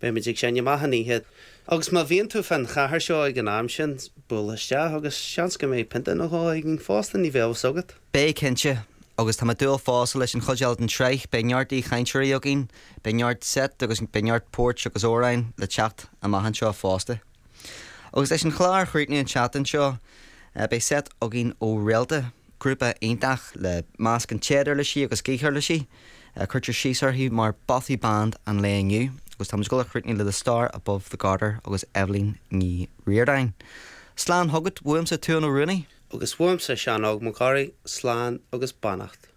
be muidir sé maithaníhead. Agus má bhíonn tú fan chathair seo ag an am sin bulaiste agus seans go méid pinta nó ag an fásta ní bhéh sogad. Bé cinse, agus tá dúil fása leis an chuideal an treich beneartí chaintúirí a gin, beneart set agus beneart pórt agus órain le chat a maihan seo fásta. Agus leis an chláir chuirtní an chatan seo, bé set a gin ó réalta, grúpa aintach le másc an cheddar le sí agus cíchar le sí, chuirtir síosarthaí mar Bothy Band an léaniu, agus tá go chuirtní le The Star Above the Garter agus Evelyn ní Riordain. Slán thugad bhuaim sa tú an rúnaí? Agus bhuaim sa sean ág Macari, Slán agus Bannacht.